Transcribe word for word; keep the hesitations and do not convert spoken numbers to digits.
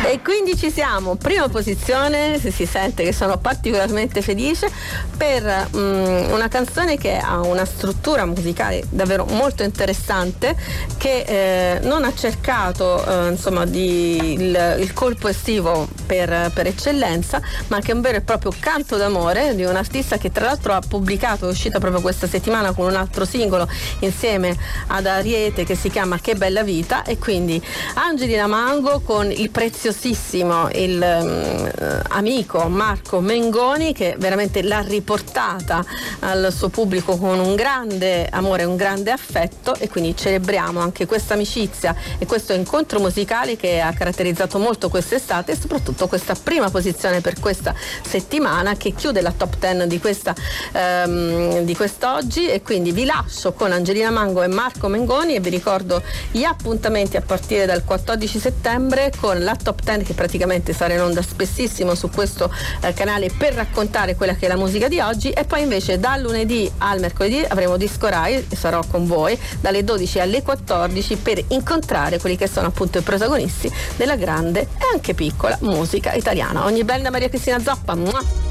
E quindi ci siamo, prima posizione, se si sente che sono particolarmente felice per um, una canzone che ha una struttura musicale davvero molto interessante, che eh, non ha cercato eh, insomma di, il, il colpo estivo per, per eccellenza, ma che è un vero e proprio canto d'amore di un artista che tra l'altro ha pubblicato, è uscita proprio questa settimana con un altro singolo insieme ad Ariete che si chiama Che bella vita, e quindi Angelina Mango con il preziosissimo, il um, amico Marco Mengoni, che veramente l'ha riportata al suo pubblico con un grande amore, un grande affetto, e quindi celebriamo anche questa amicizia e questo incontro musicale che ha caratterizzato molto quest'estate, e soprattutto questa prima posizione per questa settimana che chiude la top ten di questa um, di quest'oggi. E quindi vi lascio con Angelina Mango e Marco Mengoni e vi ricordo gli appuntamenti a partire dal quattordici settembre con la top ten, che praticamente sarà in onda spessissimo su questo eh, canale per raccontare quella che è la musica di oggi, e poi invece dal lunedì al mercoledì avremo Disco Rai e sarò con voi dalle dodici alle quattordici per incontrare quelli che sono appunto i protagonisti della grande e anche piccola musica italiana. Ogni bella Maria Cristina Zoppa. Mua!